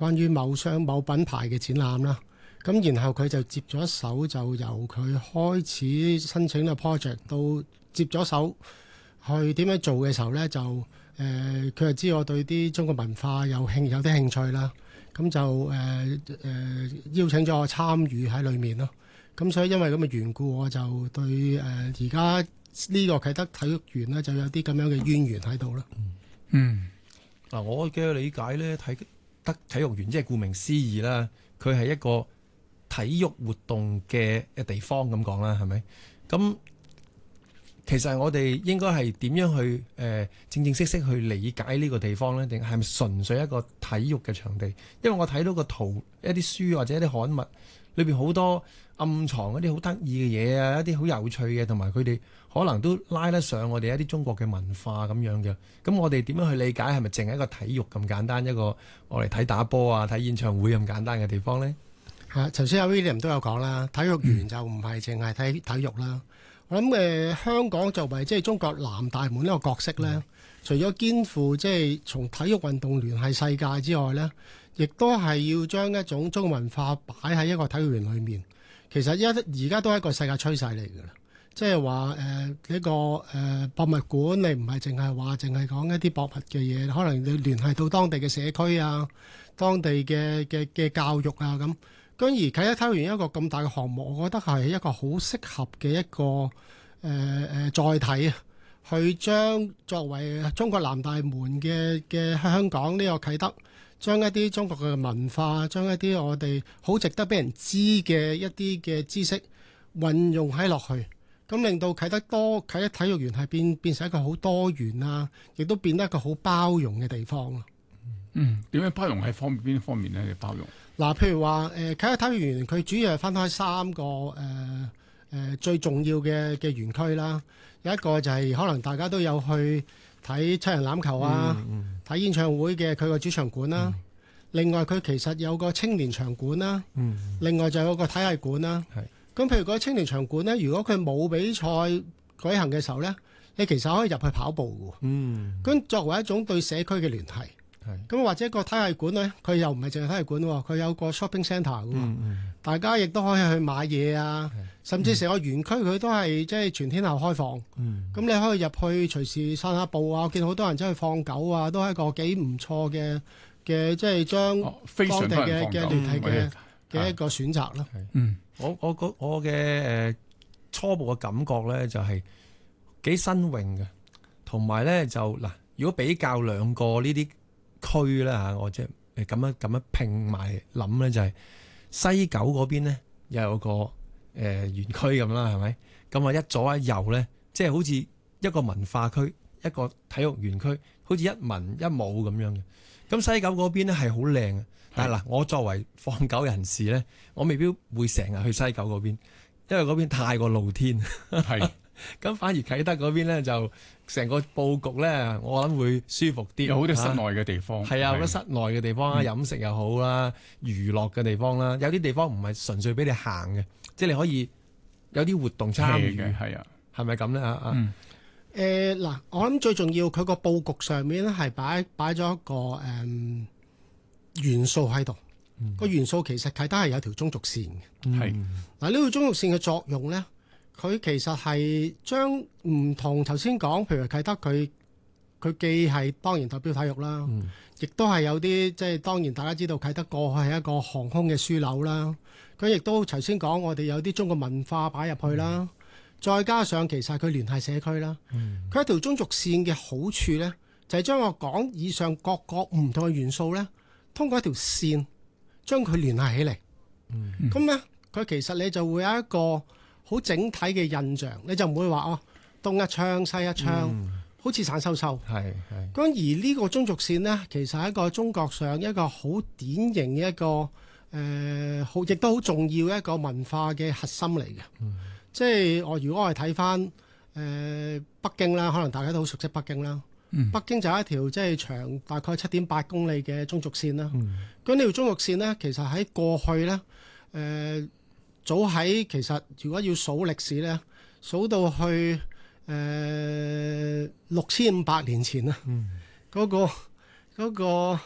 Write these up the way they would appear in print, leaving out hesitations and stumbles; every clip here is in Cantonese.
關於某品牌嘅展覽啦。咁然後佢就接咗手，就由佢開始申請個 project 到接咗手去點樣做嘅時候咧，就佢就知我對啲中國文化有啲興趣啦。咁就邀請咗我參與喺裏面咯。咁所以因為咁嘅緣故，我就對而家呢個啟德體育園咧就有啲咁樣嘅淵源喺度啦。 嗱，我嘅理解咧，啟德體育園即係顧名思義啦，佢係一個體育活動嘅地方咁講啦，係咪？咁其實我哋應該係點樣去正式去理解呢個地方呢？定係咪純粹一個體育嘅場地？因為我睇到個圖、一啲書或者一啲刊物裏邊好多暗藏一啲好得意嘅嘢啊，一啲好有趣嘅，同埋佢哋可能都拉得上我哋一啲中國嘅文化咁樣嘅。咁我哋點樣去理解係咪淨係一個體育咁簡單，一個我嚟睇打波啊、睇演唱會咁簡單嘅地方呢？ 頭先阿 William 都有講啦，體育園就唔係淨係睇體育啦。我諗香港作為即係中國南大門呢個角色咧，除咗肩負即係從體育運動聯繫世界之外咧，亦都係要將一種中國文化擺喺一個體育園裏面。其實而家都係一個世界趨勢嚟㗎啦，即係話呢個博物館，你唔係淨係講一啲博物嘅嘢，可能你聯繫到當地嘅社區啊、當地嘅教育啊咁。咁而啟德體育園一個咁大嘅項目，我覺得係一個好適合嘅一個載體啊，去將作為中國南大門嘅香港呢個啟德，將一啲中國嘅文化，將一啲我哋好值得俾人知嘅一啲嘅知識運用喺落去，咁令到啟德體育園係變成一個好多元啊，亦都變得一個好包容嘅地方咯。 點樣包容係邊方面咧？包容嗱，譬如話啟德體育園佢主要係分開3個最重要嘅園區啦。有一個就係可能大家都有去睇七人欖球啊，睇演唱會嘅佢個主場館啦。另外佢其實有個青年場館啦。另外就有個體藝館啦。咁譬如個青年場館咧，如果佢冇比賽舉行嘅時候咧，你其實可以入去跑步嘅。咁作為一種對社區嘅聯繫。咁或者個體育館咧，佢又唔係淨係體育館喎，佢有個 shopping centre 嘅，大家亦都可以去買嘢啊，甚至成個園區佢都係即係全天候開放。咁你可以入去隨時散下步啊，我見好多人走去放狗啊，都係一個幾唔錯嘅即係將當地嘅聯繫嘅一個選擇咯。 我嘅初步嘅感覺咧就係幾新穎嘅，同埋咧就嗱，如果比較兩個呢啲區啦嚇，我即係咁樣拼埋諗咧，就係西九嗰邊咧又有個園區咁啦，係咪？咁啊一左一右咧，即係好似一個文化區、一個體育園區，好似一文一武咁樣嘅。咁西九嗰邊咧係好靚嘅，但係嗱，我作為放狗人士咧，我未必會成日去西九嗰邊，因為嗰邊太過露天。係。咁反而啟德嗰邊咧就成個佈局咧，我諗會舒服啲， 有好多室內嘅地方。 係啊，好多室內嘅地方啦，飲食又好啦，娛樂嘅地方啦，有啲地方唔係純粹俾你行嘅，即係你可以有啲活動參與嘅。係啊，係咪咁咧？ 嗱，我諗最重要佢個佈局上面咧係擺咗一個元素喺度。個元素其實啟德係有條中軸線嘅。係嗱，呢條中軸線嘅作用咧。佢其實係將唔同頭先講，譬如啟德佢既係當然代表體育啦，亦都係有啲即係當然大家知道啟德過去係一個航空嘅樞紐啦。佢亦都頭先講我哋有啲中國文化擺入去啦，再加上其實佢聯繫社區啦。佢一條中軸線嘅好處咧，就係將我講以上各個唔同嘅元素咧，通過一條線將佢聯繫起嚟。咁咧，佢其實你就會有一個好整體嘅印象，你就唔會話東一槍西一槍，好似散修修。係。咁而呢個中軸線呢，其實係一個中國上一個好典型嘅一個亦都好重要嘅一個文化嘅核心嚟嘅。即係如果我係睇翻北京啦，可能大家都好熟悉北京啦。北京就係一條即係長大概7.8公里嘅中軸線啦。咁呢條中軸線呢，其實喺過去呢。早喺其實如果要數歷史咧，數到去6500年前啦，嗰個海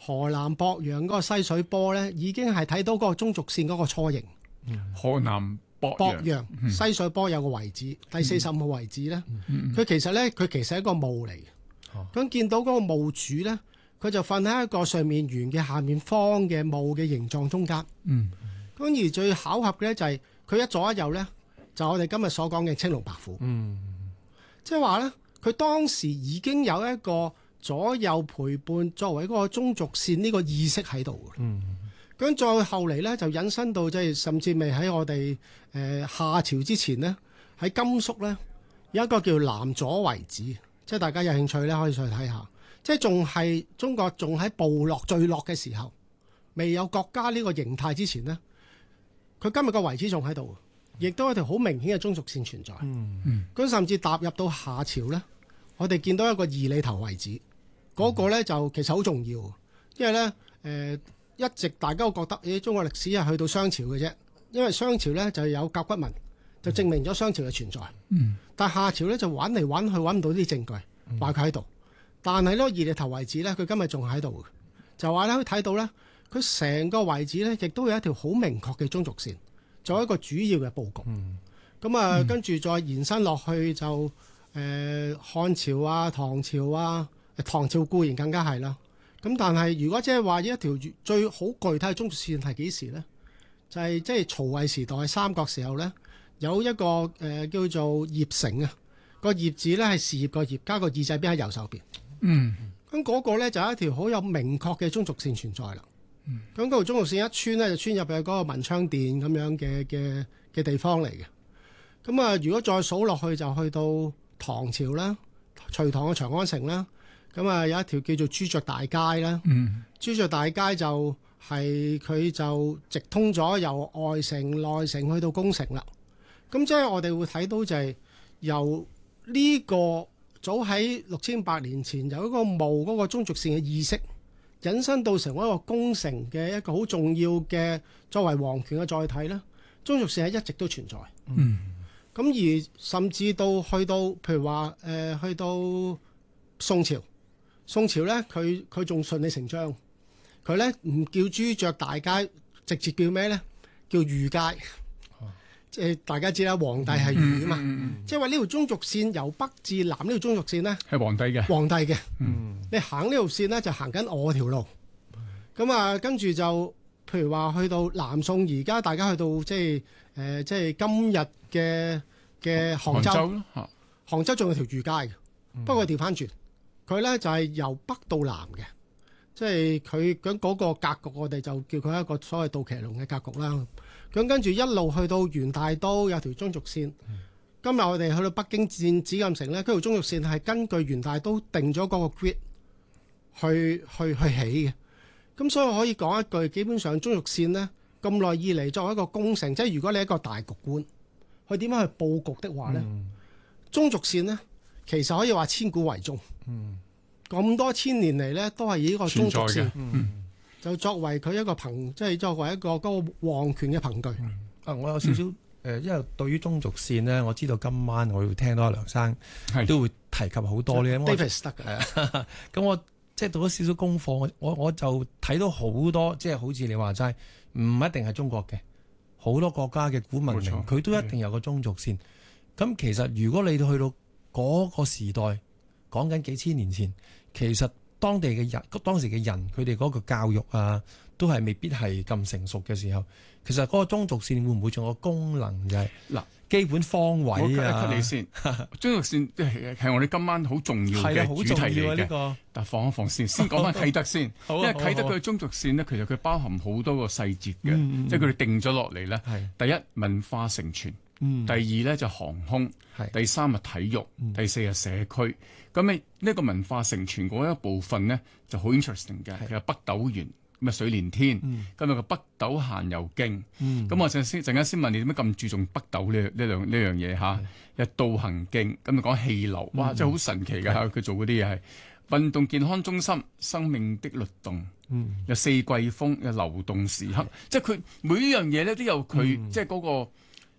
河南博陽嗰個西水坡咧，已經係睇到嗰個中軸線嗰個雛形。 河南博陽西水坡有個遺址，第45號遺址咧，佢其實係一個墓嚟嘅。咁見到嗰個墓主咧，佢就瞓喺一個上面圓嘅、下面方嘅墓嘅形狀中間。咁而最巧合嘅咧就係佢一左一右咧，就我哋今日所講嘅青龍白虎。即係話咧，佢當時已經有一個左右陪伴作為嗰個中軸線呢個意識喺度嘅。咁再後嚟咧，就引申到即係甚至未喺我哋夏朝之前呢，喺甘肅咧有一個叫南左遺址，即係大家有興趣咧可以上去睇下。即係仲係中國仲喺部落聚落嘅時候，未有國家呢個形態之前呢，佢今日個遺址仲喺度，亦都有一條好明顯嘅中軸線存在。咁甚至踏入到夏朝咧，我哋見到一個二里頭遺址，嗰個咧就其實好重要，因為咧一直大家都覺得，中國歷史係去到商朝嘅啫，因為商朝咧就有甲骨文，就證明咗商朝嘅存在。但係夏朝咧就揾嚟揾去揾唔到啲證據，話佢喺度。但係呢個二里頭遺址咧，佢今日仲喺度嘅，就話咧可以睇到咧，佢成個遺址咧亦都有一條好明確嘅中軸線，作為一個主要嘅佈局。咁跟住再延伸落去就漢朝啊、唐朝啊，唐朝固然更加係啦。咁但係如果即係話一條最好具體嘅中軸線係幾時咧？就係即係曹魏時代、三國時候咧，有一個叫做鄴城啊，個鄴字咧係事業個業加個耳仔邊喺右手邊。咁嗰個咧就有一條好有明確嘅中軸線存在啦。咁嗰條中軸線一穿咧就穿入去嗰個文昌殿咁樣嘅地方嚟嘅。咁如果再數落去就去到唐朝啦，隋唐嘅長安城啦。咁有一條叫做朱雀大街啦。朱雀大街就係佢就直通咗由外城、內城去到宮城啦。咁即係我哋會睇到就係由呢個早喺6500年前有一個墓嗰個中軸線嘅意識，引申到成為一個宮城嘅一個好重要嘅作為皇權嘅載體咧。中軸線係一直都存在。咁而甚至到去到譬如話去到宋朝咧，佢仲順理成章，佢咧唔叫朱雀大街，直接叫咩咧？叫御街。即係大家知啦，皇帝係御啊嘛。即係話呢條中軸線由北至南呢條中軸線咧係皇帝嘅。你行呢條線咧就行緊我條路。咁跟住就譬如話去到南宋，而家大家去到即係今日嘅杭州，杭州仲有條御街嘅。不過調翻轉。佢咧就係由北到南嘅，即係佢咁嗰個格局，我哋就叫佢一個所謂倒騎龍嘅格局啦。咁跟住一路去到元大都有條中軸線。今日我哋去到北京戰紫禁城咧，嗰條中軸線係根據元大都定咗嗰個 grid 去起嘅。咁所以我可以講一句，基本上中軸線咧咁耐以嚟作為一個工程，即係如果你係一個大局觀，佢點樣去佈局的話咧，中軸線咧其實可以話千古為宗。咁多千年嚟咧，都係以呢個中軸線，就作為佢一個即係作為一個嗰個皇權嘅憑據。 我有少少因為對於中軸線咧，我知道今晚我會聽到阿梁生都會提及好多呢。 David 得嘅。 咁我即係做咗少少功課，我就睇到好多，即係好似你話齋，唔一定係中國嘅，好多國家嘅古文明，佢都一定有個中軸線。咁其實如果你去到嗰個時代，講緊幾千年前，其實當時嘅人，佢哋嗰個教育啊，都係未必係咁成熟嘅時候。其實嗰個中軸線會唔會仲有個功能就係嗱基本方位啊？ 我 cut 你先，中軸線係我哋今晚好重要嘅主題嚟嘅。但放一放先講翻啟德先，因為啟德佢嘅中軸線咧，其實佢包含好多個細節嘅，即係佢哋定咗落嚟咧。第一文化承傳，第二咧就航空，第三係體育，第四係社區。咁你呢個文化承傳嗰一部分咧就好 interesting 嘅，其實北斗園。咁水連天，今日個北斗閒遊徑，咁我陣間先問你點解咁注重北斗呢樣嘢嚇？有導行徑，咁就講氣流，哇，真係好神奇㗎！佢做嗰啲嘢係運動健康中心、生命的律動，有四季風，有流動時刻，即係佢每一樣嘢咧都有佢即係嗰個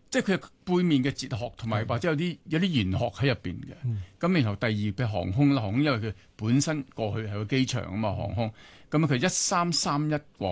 即係佢背面嘅哲學同埋或者有啲玄學喺入邊嘅。咁然後第二嘅航空啦，航空因為佢本身過去係個機場啊嘛，航空咁佢1331